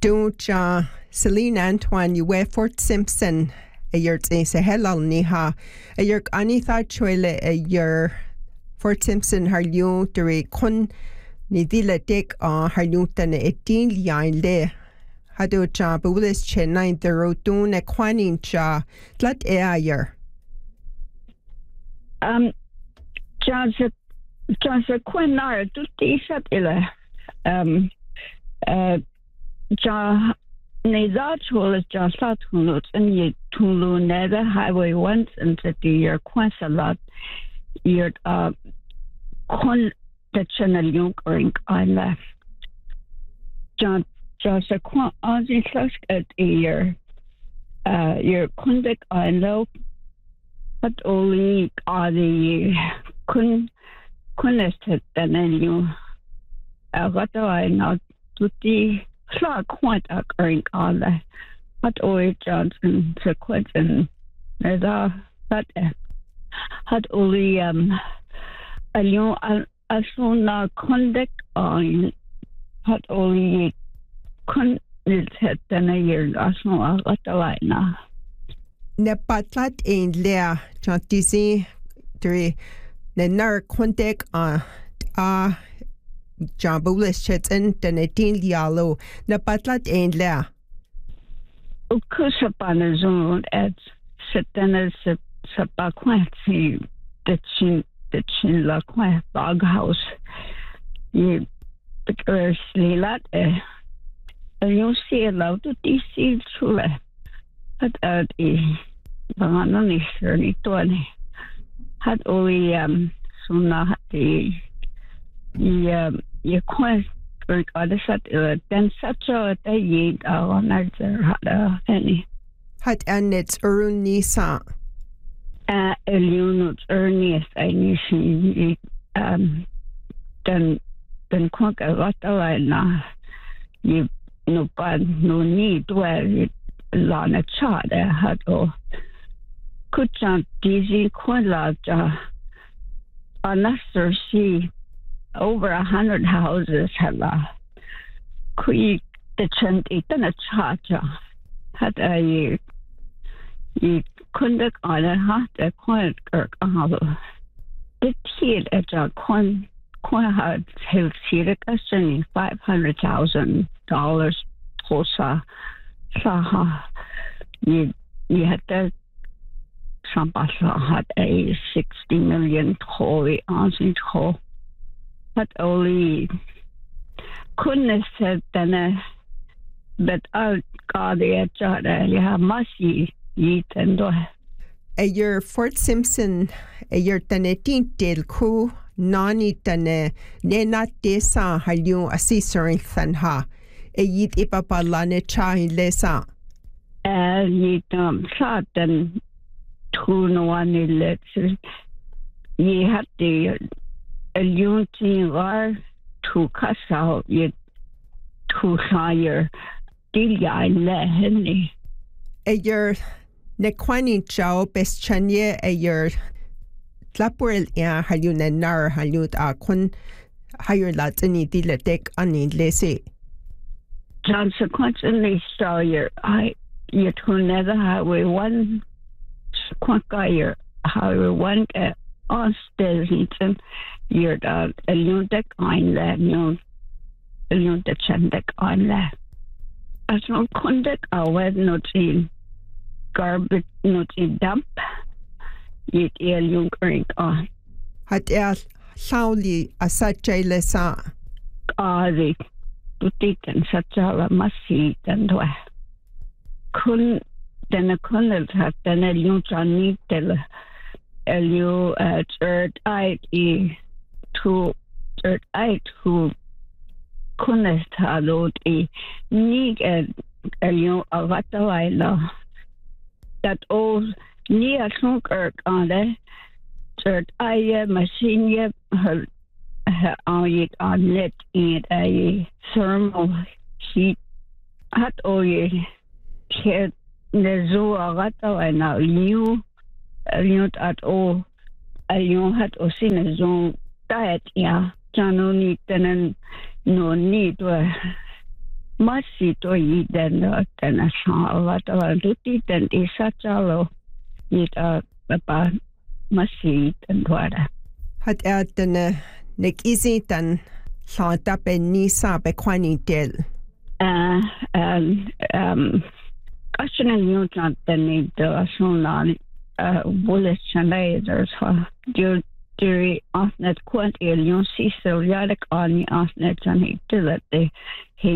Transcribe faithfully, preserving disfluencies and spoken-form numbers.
Dúnta Celine Antoine you we Fort Simpson a yurt é sa helal niha a yurk anitha choile a yur Fort Simpson har liú dure kun ni dile dik a har liútan e din liain le hadu cha bulis che nine the rodun e kwanin cha tlat e a yur um John John Quinar du tisat ile um uh ja Nezat was just lot Hulu and you Tulu Nether Highway once and to do your quest a lot your uh con the channel young or on left John just a quan Aussie slash at your uh your conduct I know but only are the kun connected and then you uh what do I know to the Clark quite a green color, but always Johnson sequence and there's a but had only um a young a soon conduct on had only con is had then a year as no got a line now. Ne patlat in lea John Dizzy three ne nar conduct on ah John Bulis chets in den e din lialo na patlat ein lea. O kusapana zon et setana se sapakwansi de chin de chin la kwa baghouse. You because lilat e you see a lot of D C chule at at e bangano ni serni toane had only um suna the yeah you quite very good at then such a day on our any had and it's urun nisa uh elunut earnest I need um then then quite a lot of na you no bad no need where you lana chart had or could jump dizzy quite large unnecessary see over a hundred houses have a quick the chant eaten a charger had a you couldn't on a hot a quiet kirk the kid at a coin coin had held seated question five hundred thousand dollars posa saha you you had that some had a sixty million holy answered hole. But only couldn't said then but out got the other you have musty eat and a year Fort Simpson a year tanetin del ku nani tane ne not desa halu assissoring thanha a yit ipapa lane cha lesa and you um shot and two no one let's you had the a unity or to cuss out you to hire Delia in the Henry. A year Nequani Chow best chanye a year Tlapuril ya halun and nar halut akun higher lads any dealer deck ani lese. Johnson constantly saw your I you to never highway one quacker highway one on stairs and you're the a new deck on that new a new deck on that. As no conduct, I was not in garbage, not in dump. Yet, a young drink on. Had er Sauli a such a lessa. Ah, the boutique and such a must eat and what. Couldn't then a couldn't have done a new Johnny tell a new third eye to third eye to couldn't have load a need a new avatawila that all near smoker on the third eye machine her on it on net in a thermal heat at all here the zoo avatawila new you at all you had or seen a zone diet yeah no need then no need Massi toi den tänä saalla tavalla tutti den isachalo niitä papa massi den tuoda. Hat er den nek isi den saata be nisa be kwani del. Uh, um, um, Kasjana Newton den niitä suunnan bullet chanaders ha dur duri afnet kwant elion sisel yadak ani afnet jani tilate